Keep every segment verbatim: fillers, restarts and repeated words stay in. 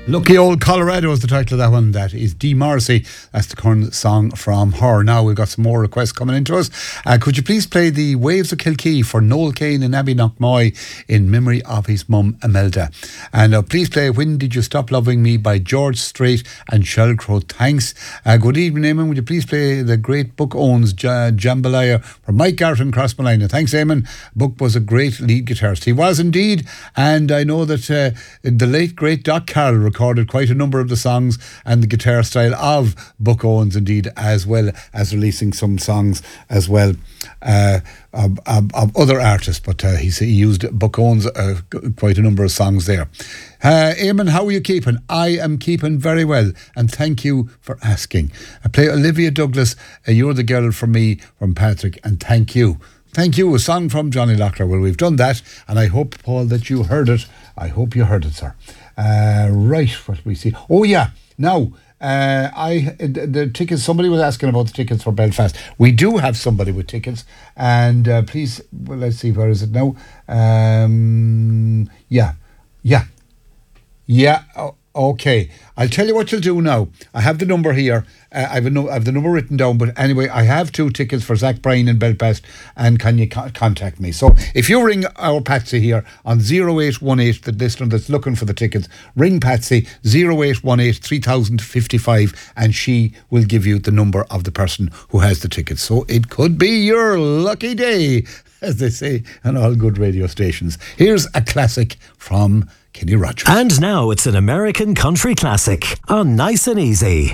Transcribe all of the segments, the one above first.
Lucky Old Colorado is the title of that one. That is Dee Morrissey. That's the current song from her. Now we've got some more requests coming into us. Uh, could you please play the Waves of Kilkee for Noel Kane and Abby Knockmoy in memory of his mum Imelda? And uh, please play When Did You Stop Loving Me by George Strait and Sheryl. Thanks. Uh, good evening, Eamon. Would you please play the great Book Owens J- Jambalaya for Mike Garrett and Crossmalina? Thanks, Eamon. Book was a great lead guitarist. He was indeed. And I know that uh, the late, great Doc Carroll recorded quite a number of the songs and the guitar style of Buck Owens, indeed, as well as releasing some songs as well uh, of, of, of other artists. But uh, he, he used Buck Owens uh, quite a number of songs there. Uh, Eamon, how are you keeping? I am keeping very well, and thank you for asking. I play Olivia Douglas, uh, You're the Girl for Me, from Patrick, and thank you. Thank you. A song from Johnny Locklear. Well, we've done that, and I hope, Paul, that you heard it. I hope you heard it, sir. Uh, right, what we see. Oh, yeah. Now, uh, I the, the tickets, somebody was asking about the tickets for Belfast. We do have somebody with tickets. And uh, please, well, let's see, where is it now? Um, yeah, yeah, yeah. Oh, okay. I'll tell you what you'll do now. I have the number here. Uh, I, have a no, I have the number written down, but anyway, I have two tickets for Zach Bryan in Belfast, and can you co- contact me? So if you ring our Patsy here on zero eight one eight, the listener that's looking for the tickets, ring Patsy zero eight one eight, three thousand fifty-five, and she will give you the number of the person who has the tickets. So it could be your lucky day, as they say on all good radio stations. Here's a classic from Kenny Rogers. And now it's an American country classic on Nice and Easy.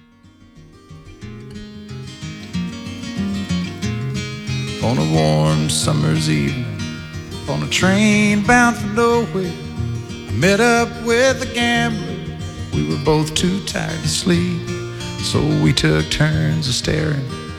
On a warm summer's evening, on a train bound for nowhere, I met up with a gambler. We were both too tired to sleep, so we took turns of staring